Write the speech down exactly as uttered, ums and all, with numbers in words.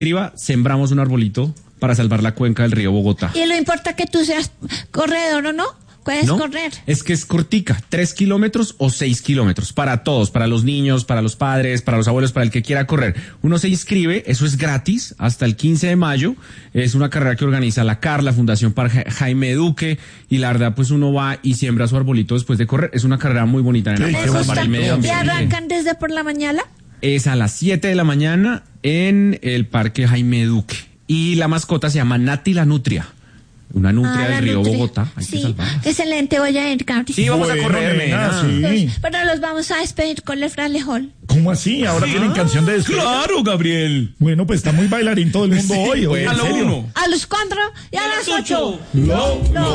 escriba, sembramos un arbolito para salvar la cuenca del río Bogotá. Y lo importa que tú seas corredor o no. Puedes ¿No? correr. Es que es cortica, tres kilómetros o seis kilómetros, para todos, para los niños, para los padres, para los abuelos, para el que quiera correr. Uno se inscribe, eso es gratis, hasta el quince de mayo, es una carrera que organiza la C A R, la Fundación para Jaime Duque, y la verdad, pues uno va y siembra su arbolito después de correr. Es una carrera muy bonita en Sí, el para el medio ¿Y ambiente. arrancan desde por la mañana? Es a las siete de la mañana en el Parque Jaime Duque. Y la mascota se llama Nati la Nutria. Una nutria Ah, del la río nutria. Bogotá. Hay que Sí, salvarla. excelente, voy a ir, Gabriel. Sí, vamos Bueno, a correr, nena, nena. sí. Pero los vamos a despedir con el fralejol. ¿Cómo así? Ahora tienen canción de despedida. Claro, Gabriel. Bueno, pues está muy bailarín todo el mundo hoy. Oye, a en lo serio. uno. A los cuatro y a las ocho. Lo- lo-